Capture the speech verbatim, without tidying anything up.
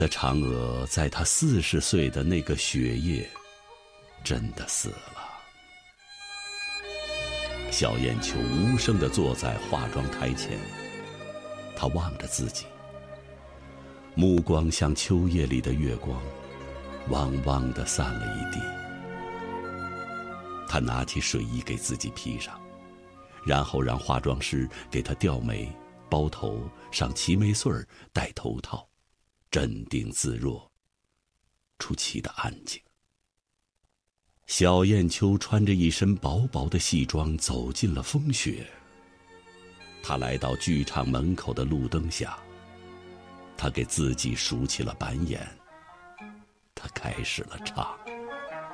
的嫦娥在她四十岁的那个雪夜，真的死了。小燕秋无声地坐在化妆台前，她望着自己，目光像秋夜里的月光，汪汪地散了一地。她拿起睡衣给自己披上，然后让化妆师给她吊眉、包头、上齐眉穗儿、戴头套，镇定自若，出奇的安静。小燕秋穿着一身薄薄的戏装走进了风雪。她来到剧场门口的路灯下，她给自己竖起了板眼，她开始了唱。